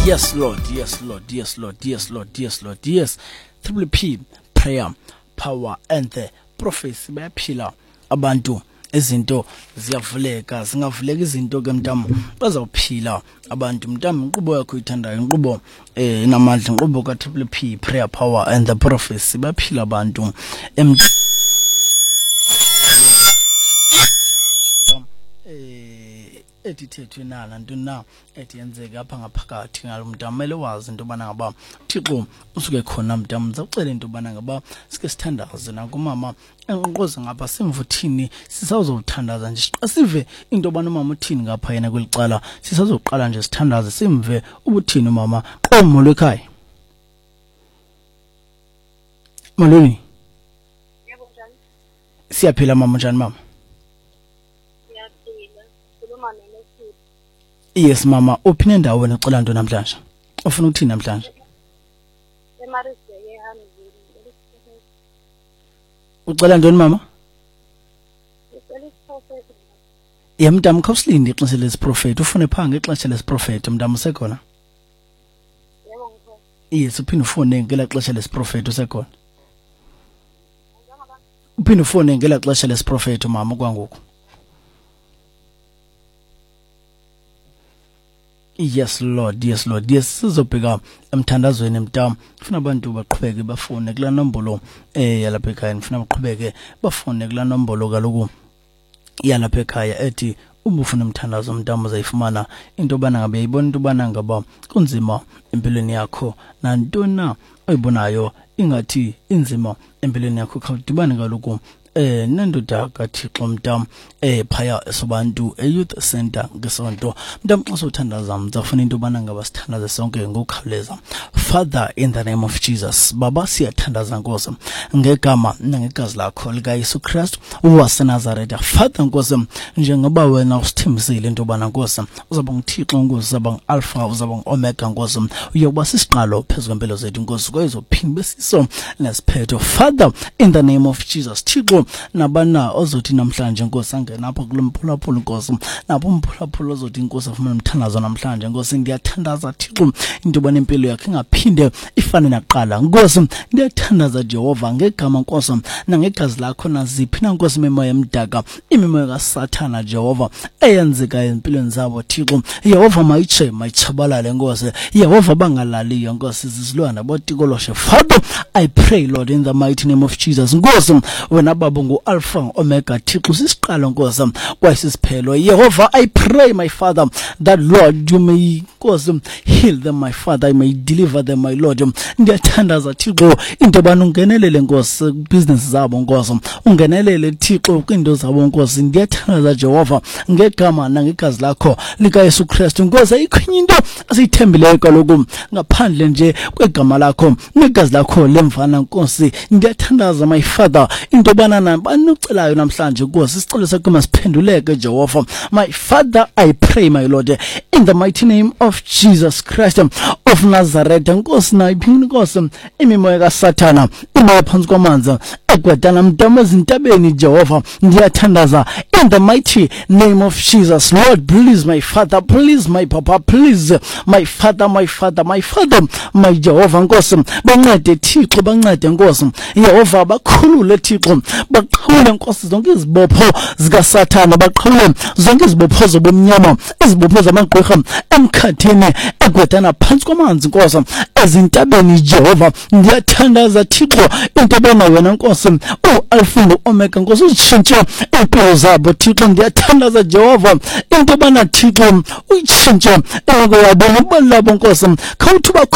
Yes, Lord. Yes, Lord. Yes, Lord. Yes, Lord. Yes, Lord. Yes. Triple P, prayer, power, and the prophecy. Bayaphila abantu izinto ziyavuleka, zingavuleka izinto ke mntama bazawuphila abantu mntama inqubo yakho uyithandayo inqubo inamandla inqubo ka Triple P, prayer, power, and the prophecy. Bayaphila abantu etithethwe nala ntoni na etiyenzeka apha ngaphakathi ngalomntamele wazi into bana ngaba Thixo usuke khona mntama uzacela into bana ngaba sike sithandaze nakumama enqoqoza ngapha simvuthini sisazothandaza nje sive into bana umama uthini ngapha yena kwelicala sisazoqala nje sithandaze simve ubuthini mama qomo lekhaya Maloni yebo njani siyaphila mama njani mama Yes mama uphine ndawo wena ucela nto namhlanje ufuna ukuthini namhlanje ucela ntoni mama yemntama khawusilinde ixesha lesiprofeti ufune phaa ngexesha lesiprofeti mntama usekhona yes uphinde ufone ngela xesha lesiprofeti usekhona uphinde ufone ngela xesha lesiprofeti mama kwangoku Yes Lord, yes Lord, yes sizobheka emthandazweni mntama ufuna abantu baqhubeke bafone kula nombolo yalapha ekhaya ufuna baqhubeke bafone kula nombolo kaloku yalapha ekhaya ethi uma ufuna umthandazo mntama uzayifumana into bana ngabe yayibona into bana ngaba kunzima empilweni yakho nantoni na oyibonayo ingathi inzima empilweni yakho khawudibane kaloku nendoda kaThixo mntama phaya esobantu youth center ngesonto mntama xa sothandaza mzafuna into bana ngaba sithandaze sonke ngokukhawuleza Father in the name of Jesus baba siyathandaza Nkosi ngegama nangegazi lakho lika Yesu Kristu waseNazaretha Father Nkosi njengoba wena usithembisile into bana Nkosi uzaba ngithixo Nkosi uzaba ngalpha uzaba ngomega Nkosi uyokuba sisiqalo phezulu kwempilo zethu Nkosi kwezophinda besiso nesiphetho Father in the name of Jesus Thixo nabana ozothi namhlanje Nkosi angena apha kulomphulaphula Nkosi napho umphulaphula ozothi Nkosi afumana umthandazo namhlanje Nkosi ndiyathandaza Thixo into bana impilo yakhe ingaphinde ifane naqala Nkosi ndiyathandaza Jehova ngegama Nkosi nangegazi lakho naziphi na Nkosi imimoya emdaka imimoya kaSathana Jehova eyenzeka empilweni zabo Thixo Yehova mayichabalale Nkosi Yehova bangalaliyo Nkosi zizilwana botikoloshe Father I pray Lord in the mighty name of Jesus Nkosi wena baba ngu-alpha omega Thixo sisiqalo Nkosi kwasisiphelo Yehova I pray my Father that Lord you may Nkosi heal them my Father you may deliver them my Lord ndiyathandaza Thixo into bana ungenelele Nkosi business zabo Nkosi ungenelele Thixo kwinto zabo Nkosi ndiyathandaza Jehova ngegama nangegazi lakho lika Yesu Kristu Nkosi ayikho into asiyithembileyo kaloku ngaphandle nje kwegama lakho negazi lakho lemvana Nkosi ndiyathandaza my Father into bana nabani ucelayo namhlanje Nkosi isicelo sakho masiphenduleke Jehova my Father I pray my Lord in the mighty name of Jesus Christ of Nazareth Nkosi nayiphini Nkosi imimoya kaSathana imoya phansi kwamanzi egwedana mntama ezintabeni Jehova ndiyathandaza in the mighty name of Jesus Lord please my Father please my Papa please my Father my Father my Father my Jehova Nkosi bancede Thixo bancede Nkosi Yehova bakhulule Thixo baqhawule Nkosi zonke izibopho zikaSathana baqhawule zonke izibopho zobumnyama izibopho zamagqirha emkhathini egwedana phansi kwamanzi Nkosi ezintabeni Jehova ndiyathandaza Thixo into bana wena Nkosi u-alpha no-omega Nkosi uzitshintshe impilo zabo Thixo ndiyathandaza Jehova into bana Thixo uyitshintshe yabo Nkosi khawuthi